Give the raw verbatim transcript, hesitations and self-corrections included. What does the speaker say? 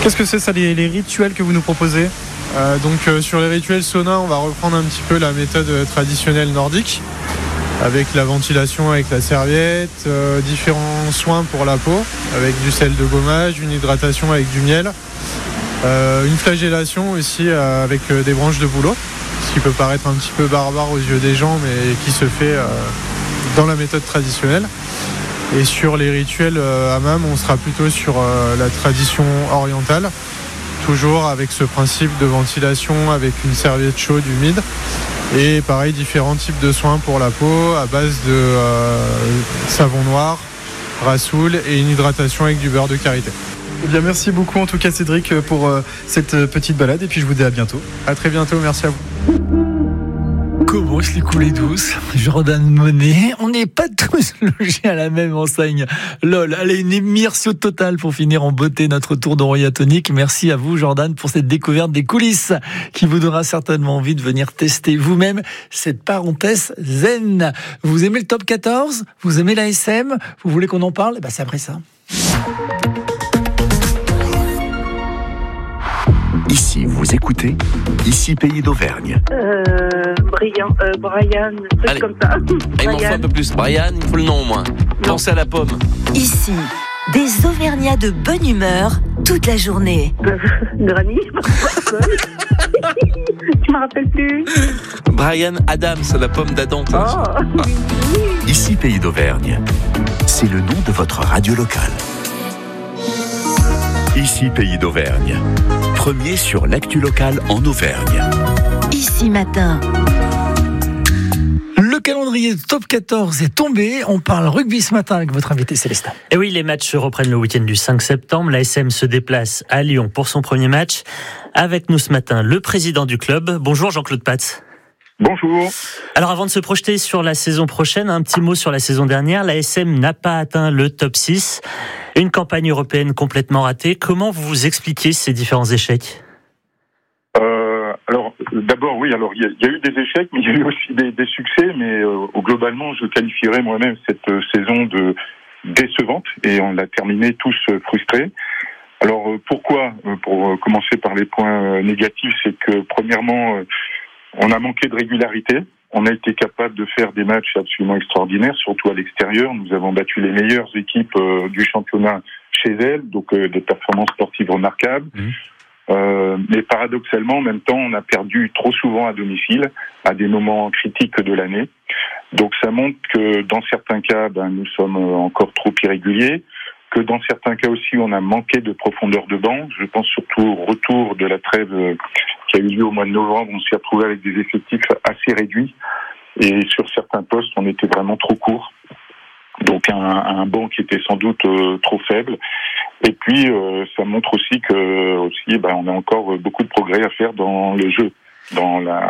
Qu'est-ce que c'est ça, les, les rituels que vous nous proposez ? euh, Donc euh, sur les rituels sauna, on va reprendre un petit peu la méthode traditionnelle nordique, avec la ventilation avec la serviette, euh, différents soins pour la peau, avec du sel de gommage, une hydratation avec du miel, euh, une flagellation aussi euh, avec euh, des branches de bouleau, ce qui peut paraître un petit peu barbare aux yeux des gens, mais qui se fait euh, dans la méthode traditionnelle. Et sur les rituels euh, hammam, on sera plutôt sur euh, la tradition orientale, toujours avec ce principe de ventilation avec une serviette chaude humide. Et pareil, différents types de soins pour la peau à base de euh, savon noir, rassoul et une hydratation avec du beurre de karité. Eh bien, merci beaucoup en tout cas Cédric pour euh, cette petite balade et puis je vous dis à bientôt. À très bientôt, merci à vous. Comment je l'ai coulé douce, Jordan Monet. On n'est pas tous logés à la même enseigne. Lol, allez, une immersion totale pour finir en beauté notre tour d'Oreillette Tonique. Merci à vous, Jordan, pour cette découverte des coulisses qui vous donnera certainement envie de venir tester vous-même cette parenthèse zen. Vous aimez le top quatorze ? Vous aimez l'A S M ? Vous voulez qu'on en parle ? Eh ben, c'est après ça. Ici, vous écoutez Ici Pays d'Auvergne. Euh, Brian, euh, Brian, un truc Allez. comme ça. Ah, il m'en faut un peu plus. Brian, il faut le nom au moins. Pensez à la pomme. Ici, des Auvergnats de bonne humeur toute la journée. Euh, Granny, je me rappelle plus. Brian Adams, la pomme d'Adam. Oh. Ici Pays d'Auvergne. C'est le nom de votre radio locale. Ici Pays d'Auvergne. Premier sur l'actu locale en Auvergne. Ici matin. Le calendrier top quatorze est tombé. On parle rugby ce matin avec votre invité Célestin. Et oui, les matchs reprennent le week-end du cinq septembre. L'A S M se déplace à Lyon pour son premier match. Avec nous ce matin, le président du club. Bonjour Jean-Claude Patz. Bonjour. Alors avant de se projeter sur la saison prochaine, un petit mot sur la saison dernière. L'A S M n'a pas atteint le top six. Une campagne européenne complètement ratée. Comment vous vous expliquez ces différents échecs ? Euh, alors, d'abord, oui, alors il y, y a eu des échecs, mais il y a eu aussi des, des succès, mais euh, globalement, je qualifierais moi-même cette euh, saison de décevante, et on l'a terminé tous euh, frustrés. Alors, euh, pourquoi ? euh, Pour euh, commencer par les points euh, négatifs, c'est que, premièrement, euh, on a manqué de régularité. On a été capable de faire des matchs absolument extraordinaires, surtout à l'extérieur. Nous avons battu les meilleures équipes euh, du championnat chez elles, donc euh, des performances sportives remarquables. Mmh. Euh, mais paradoxalement, en même temps, on a perdu trop souvent à domicile, à des moments critiques de l'année. Donc ça montre que dans certains cas, ben, nous sommes encore trop irréguliers, que dans certains cas aussi, on a manqué de profondeur de banc. Je pense surtout au retour de la trêve euh, qui a eu lieu au mois de novembre. On s'est retrouvé avec des effectifs assez réduits. Et sur certains postes, on était vraiment trop court. Donc un, un banc qui était sans doute euh, trop faible. Et puis, euh, ça montre aussi que aussi, ben, on a encore beaucoup de progrès à faire dans le jeu, dans la